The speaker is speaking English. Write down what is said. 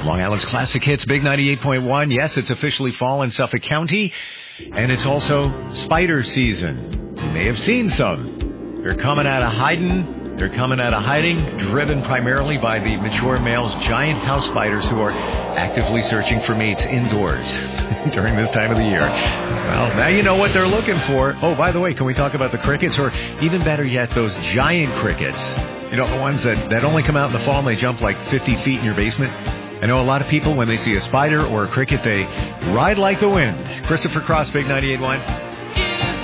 Long Island's classic hits, Big 98.1. Yes, it's officially fall in Suffolk County, and it's also spider season. You may have seen some. They're coming out of hiding. They're coming out of hiding, driven primarily by the mature males, giant house spiders who are actively searching for mates indoors during this time of the year. Well, now you know what they're looking for. Oh, by the way, can we talk about the crickets, or even better yet, those giant crickets? You know, the ones that only come out in the fall and they jump like 50 feet in your basement. I know a lot of people, when they see a spider or a cricket, they ride like the wind. Christopher Cross, Big 98.1.